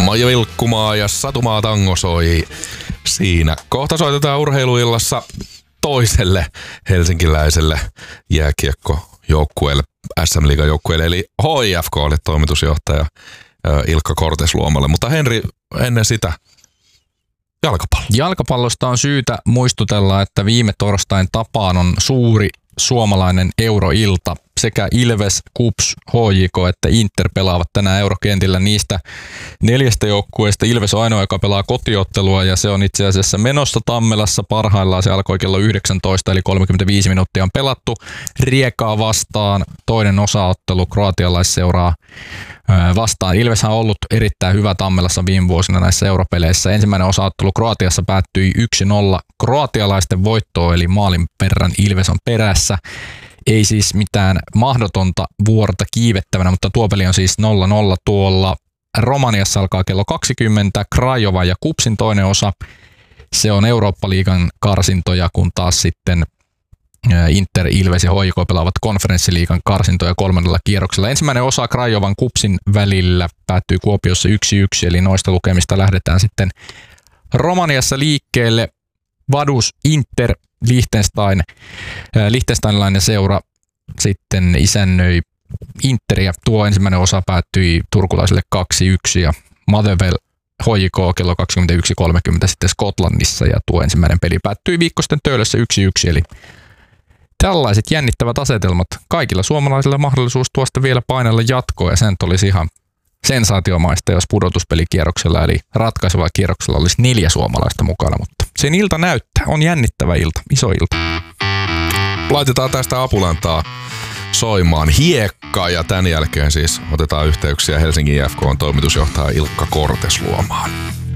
Maija Vilkkumaa ja Satumaa Tango soi siinä. Kohta soitetaan urheiluillassa toiselle helsinkiläiselle jääkiekkojoukkueelle, SM-liigan joukkueelle, eli HIFK:lle toimitusjohtaja Ilkka Kortesluomalle. Mutta Henri, ennen sitä jalkapallo. Jalkapallosta on syytä muistutella, että viime torstain tapaan on suuri suomalainen euroilta. Sekä Ilves, KuPS, HJK että Inter pelaavat tänään eurokentillä. Niistä 4 joukkueesta Ilves on ainoa, joka pelaa kotiottelua, ja se on itse asiassa menossa Tammelassa parhaillaan. Se alkoi kello 19, eli 35 minuuttia on pelattu. Riekaa vastaan toinen osaottelu kroatialaisseuraa vastaan. Ilveshän on ollut erittäin hyvä Tammelassa viime vuosina näissä europeleissä. Ensimmäinen osaottelu Kroatiassa päättyi 1-0 kroatialaisten voittoon, eli maalin verran Ilves on perässä. Ei siis mitään mahdotonta vuorta kiivettävänä, mutta tuo peli on siis 0-0 tuolla. Romaniassa alkaa kello 20, Craiova ja KuPSin toinen osa. Se on Eurooppa-liigan karsintoja, kun taas sitten Inter, Ilves ja HJK pelaavat konferenssiliigan karsintoja 3. kierroksella. Ensimmäinen osa Craiovan KuPSin välillä päättyy Kuopiossa 1-1, eli noista lukemista lähdetään sitten Romaniassa liikkeelle. Vaduz, Inter, Liechtensteinilainen seura sitten isännöi Interia. Tuo ensimmäinen osa päättyi turkulaisille 2-1 ja Motherwell HJK kello 21.30 sitten Skotlannissa, ja tuo ensimmäinen peli päättyi Viikkosten Töölössä 1-1, eli tällaiset jännittävät asetelmat. Kaikilla suomalaisilla mahdollisuus tuosta vielä painella jatkoa, ja sen olisi ihan sensaatiomaista, jos pudotuspelikierroksella eli ratkaisevalla kierroksella olisi 4 suomalaista mukana, mutta sen ilta näyttää. On jännittävä ilta, iso ilta. Laitetaan tästä apulantaa soimaan hiekka, ja tämän jälkeen siis otetaan yhteyksiä Helsingin IFK:n toimitusjohtaja Ilkka Kortesluomaan.